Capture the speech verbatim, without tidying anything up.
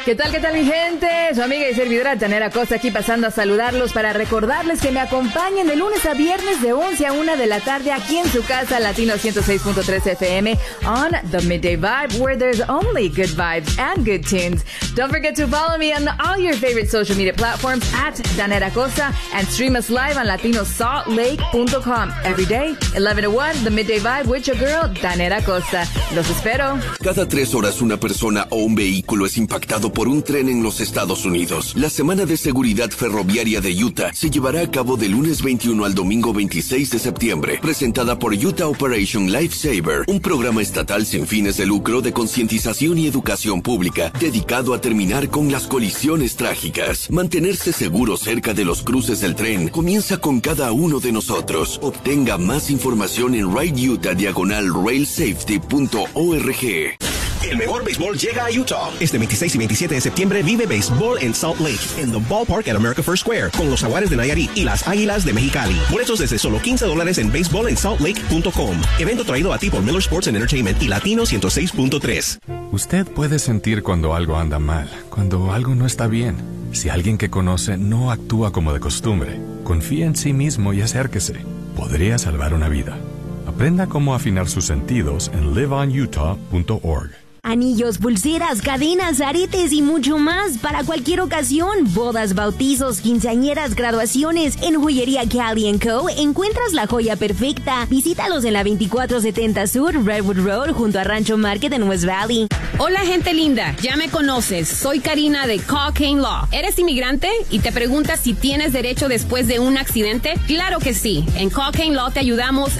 ¿Qué tal, qué tal, mi gente? Su amiga y servidora Janera Costa aquí pasando a saludarlos para recordarles que me acompañen de lunes a viernes de once a una de la tarde aquí en su casa, Latino ciento seis punto tres F M, on The Midday Vibe, where there's only good vibes and good tunes. Don't forget to follow me on all your favorite social media platforms at Janera Costa and stream us live on latino salt lake punto com. Every day, eleven to one, The Midday Vibe with your girl, Janera Costa. Los espero. Cada tres horas una persona o un vehículo es impactado por un tren en los Estados Unidos. La Semana de Seguridad Ferroviaria de Utah se llevará a cabo del lunes veintiuno al domingo veintiséis de septiembre, presentada por Utah Operation Lifesaver, un programa estatal sin fines de lucro de concientización y educación pública dedicado a terminar con las colisiones trágicas. Mantenerse seguro cerca de los cruces del tren comienza con cada uno de nosotros. Obtenga más información en Ride Utah diagonal rail safety punto org. El mejor béisbol llega a Utah. Este veintiséis y veintisiete de septiembre vive béisbol en Salt Lake, en The Ballpark at America First Square, con los Jaguares de Nayarit y las Águilas de Mexicali. Boletos desde solo quince dólares en béisbol en salt lake punto com. Evento traído a ti por Miller Sports and Entertainment y Latino ciento seis punto tres. Usted puede sentir cuando algo anda mal, cuando algo no está bien. Si alguien que conoce no actúa como de costumbre, confíe en sí mismo y acérquese. Podría salvar una vida. Aprenda cómo afinar sus sentidos en live on utah punto org. Anillos, pulseras, cadenas, aretes y mucho más para cualquier ocasión. Bodas, bautizos, quinceañeras, graduaciones. En Joyería Cali and Co. encuentras la joya perfecta. Visítalos en la veinticuatro setenta Sur, Redwood Road, junto a Rancho Market en West Valley. Hola, gente linda. Ya me conoces. Soy Karina de Cocaine Law. ¿Eres inmigrante y te preguntas si tienes derecho después de un accidente? Claro que sí. En Cocaine Law te ayudamos